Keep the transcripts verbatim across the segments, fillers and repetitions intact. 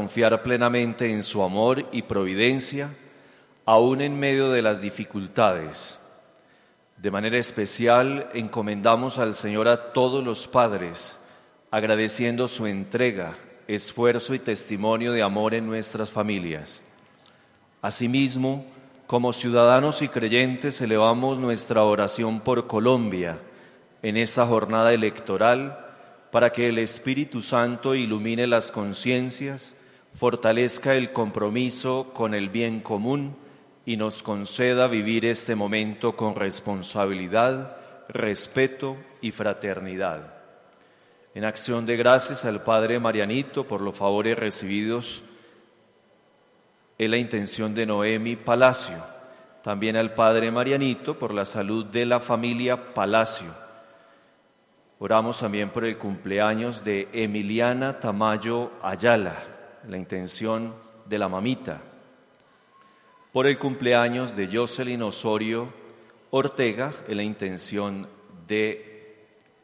confiar plenamente en su amor y providencia, aún en medio de las dificultades. De manera especial, encomendamos al Señor a todos los padres, agradeciendo su entrega, esfuerzo y testimonio de amor en nuestras familias. Asimismo, como ciudadanos y creyentes, elevamos nuestra oración por Colombia en esta jornada electoral, para que el Espíritu Santo ilumine las conciencias, fortalezca el compromiso con el bien común y nos conceda vivir este momento con responsabilidad, respeto y fraternidad. En acción de gracias al Padre Marianito por los favores recibidos en la intención de Noemi Palacio, también al Padre Marianito por la salud de la familia Palacio. Oramos también por el cumpleaños de Emiliana Tamayo Ayala, la intención de la mamita. Por el cumpleaños de Jocelyn Osorio Ortega, en la intención de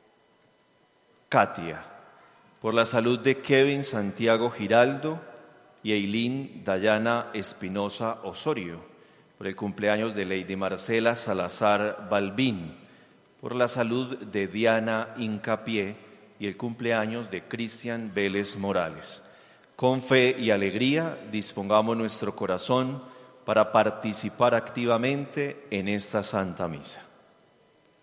Katia. Por la salud de Kevin Santiago Giraldo y Eileen Dayana Espinosa Osorio. Por el cumpleaños de Lady Marcela Salazar Balbín. Por la salud de Diana Incapié y el cumpleaños de Cristian Vélez Morales. Con fe y alegría dispongamos nuestro corazón para participar activamente en esta Santa Misa.